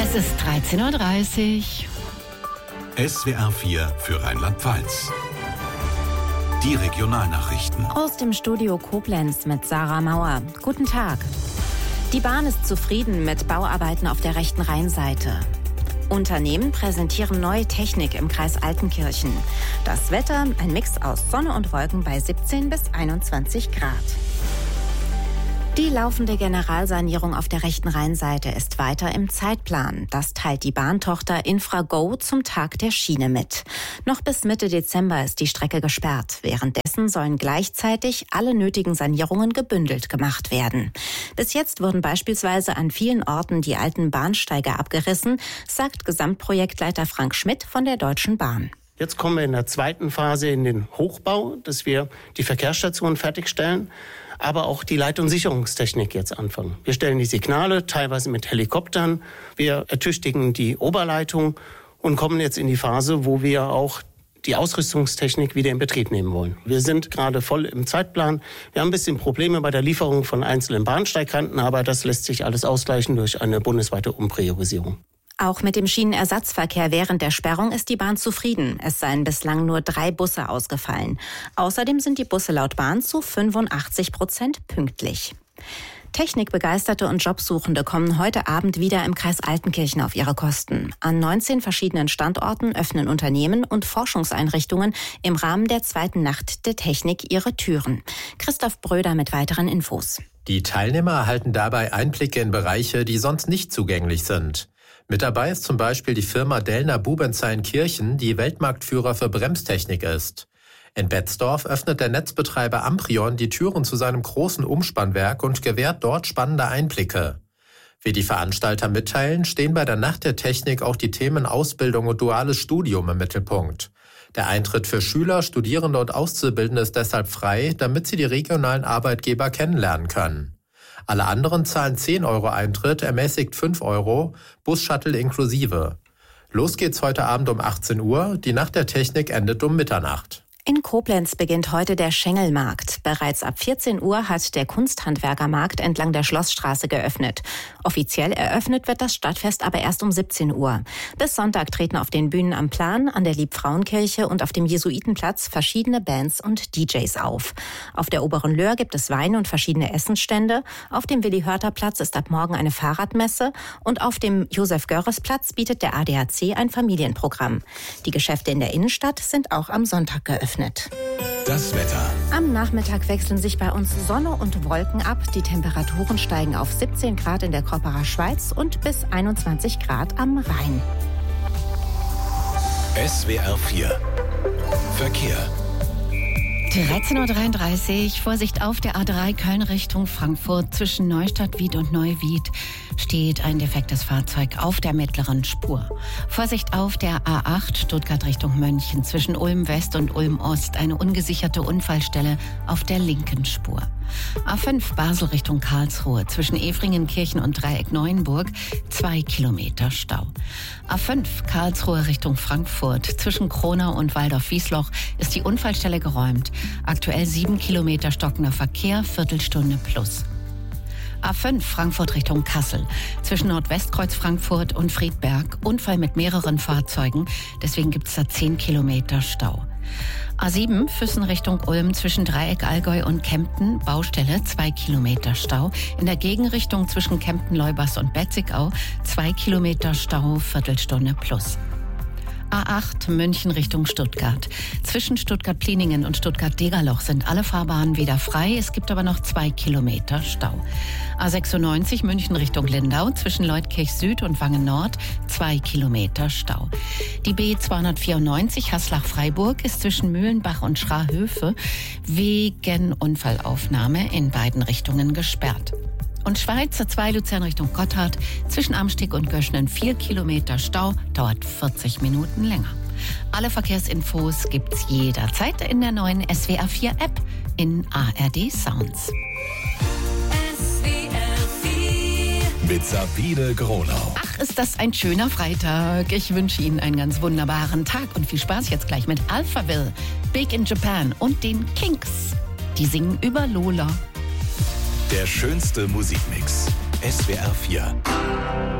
Es ist 13:30 Uhr. SWR 4 für Rheinland-Pfalz. Die Regionalnachrichten. Aus dem Studio Koblenz mit Sarah Mauer. Guten Tag. Die Bahn ist zufrieden mit Bauarbeiten auf der rechten Rheinseite. Unternehmen präsentieren neue Technik im Kreis Altenkirchen. Das Wetter, ein Mix aus Sonne und Wolken bei 17 bis 21 Grad. Die laufende Generalsanierung auf der rechten Rheinseite ist weiter im Zeitplan. Das teilt die Bahntochter Infrago zum Tag der Schiene mit. Noch bis Mitte Dezember ist die Strecke gesperrt. Währenddessen sollen gleichzeitig alle nötigen Sanierungen gebündelt gemacht werden. Bis jetzt wurden beispielsweise an vielen Orten die alten Bahnsteige abgerissen, sagt Gesamtprojektleiter Frank Schmidt von der Deutschen Bahn. Jetzt kommen wir in der zweiten Phase in den Hochbau, dass wir die Verkehrsstationen fertigstellen, aber auch die Leit- und Sicherungstechnik jetzt anfangen. Wir stellen die Signale, teilweise mit Helikoptern. Wir ertüchtigen die Oberleitung und kommen jetzt in die Phase, wo wir auch die Ausrüstungstechnik wieder in Betrieb nehmen wollen. Wir sind gerade voll im Zeitplan. Wir haben ein bisschen Probleme bei der Lieferung von einzelnen Bahnsteigkanten, aber das lässt sich alles ausgleichen durch eine bundesweite Umpriorisierung. Auch mit dem Schienenersatzverkehr während der Sperrung ist die Bahn zufrieden. Es seien bislang nur 3 Busse ausgefallen. Außerdem sind die Busse laut Bahn zu 85% pünktlich. Technikbegeisterte und Jobsuchende kommen heute Abend wieder im Kreis Altenkirchen auf ihre Kosten. An 19 verschiedenen Standorten öffnen Unternehmen und Forschungseinrichtungen im Rahmen der zweiten Nacht der Technik ihre Türen. Christoph Bröder mit weiteren Infos. Die Teilnehmer erhalten dabei Einblicke in Bereiche, die sonst nicht zugänglich sind. Mit dabei ist zum Beispiel die Firma Dellner Bubenzeinkirchen, die Weltmarktführer für Bremstechnik ist. In Betzdorf öffnet der Netzbetreiber Amprion die Türen zu seinem großen Umspannwerk und gewährt dort spannende Einblicke. Wie die Veranstalter mitteilen, stehen bei der Nacht der Technik auch die Themen Ausbildung und duales Studium im Mittelpunkt. Der Eintritt für Schüler, Studierende und Auszubildende ist deshalb frei, damit sie die regionalen Arbeitgeber kennenlernen können. Alle anderen zahlen 10 € Eintritt, ermäßigt 5 €, Bus-Shuttle inklusive. Los geht's heute Abend um 18 Uhr, die Nacht der Technik endet um Mitternacht. In Koblenz beginnt heute der Schengelmarkt. Bereits ab 14 Uhr hat der Kunsthandwerkermarkt entlang der Schlossstraße geöffnet. Offiziell eröffnet wird das Stadtfest aber erst um 17 Uhr. Bis Sonntag treten auf den Bühnen am Plan, an der Liebfrauenkirche und auf dem Jesuitenplatz verschiedene Bands und DJs auf. Auf der Oberen Löhr gibt es Wein und verschiedene Essensstände. Auf dem Willi-Hörter-Platz ist ab morgen eine Fahrradmesse und auf dem Josef-Görres-Platz bietet der ADAC ein Familienprogramm. Die Geschäfte in der Innenstadt sind auch am Sonntag geöffnet. Das Wetter. Am Nachmittag wechseln sich bei uns Sonne und Wolken ab. Die Temperaturen steigen auf 17 Grad in der Kopperer Schweiz und bis 21 Grad am Rhein. SWR 4 Verkehr. 13:33 Uhr. Vorsicht auf der A3 Köln Richtung Frankfurt. Zwischen Neustadt-Wied und Neuwied steht ein defektes Fahrzeug auf der mittleren Spur. Vorsicht auf der A8 Stuttgart Richtung Mönchen. Zwischen Ulm West und Ulm Ost eine ungesicherte Unfallstelle auf der linken Spur. A5 Basel Richtung Karlsruhe. Zwischen Efringenkirchen und Dreieck Neuenburg 2 Kilometer Stau. A5 Karlsruhe Richtung Frankfurt. Zwischen Kronau und Waldorf-Wiesloch ist die Unfallstelle geräumt. Aktuell 7 Kilometer stockender Verkehr, Viertelstunde plus. A5 Frankfurt Richtung Kassel. Zwischen Nordwestkreuz Frankfurt und Friedberg. Unfall mit mehreren Fahrzeugen. Deswegen gibt es da 10 Kilometer Stau. A7 Füssen Richtung Ulm zwischen Dreieck Allgäu und Kempten. Baustelle 2 Kilometer Stau. In der Gegenrichtung zwischen Kempten-Leubers und Betzigau 2 Kilometer Stau, Viertelstunde plus. A8 München Richtung Stuttgart. Zwischen Stuttgart-Pliningen und Stuttgart-Degerloch sind alle Fahrbahnen wieder frei. Es gibt aber noch 2 Kilometer Stau. A96 München Richtung Lindau. Zwischen Leutkirch Süd und Wangen Nord 2 Kilometer Stau. Die B294 Haslach-Freiburg ist zwischen Mühlenbach und Schrahöfe wegen Unfallaufnahme in beiden Richtungen gesperrt. Und Schweizer 2 Luzern Richtung Gotthard. Zwischen Amsteg und Göschnen 4 Kilometer Stau, dauert 40 Minuten länger. Alle Verkehrsinfos gibt's jederzeit in der neuen SWR 4 App in ARD Sounds. Mit Sabine Gronau. Ach, ist das ein schöner Freitag. Ich wünsche Ihnen einen ganz wunderbaren Tag und viel Spaß jetzt gleich mit Alphaville, Big in Japan und den Kinks. Die singen über Lola. Der schönste Musikmix. SWR 4.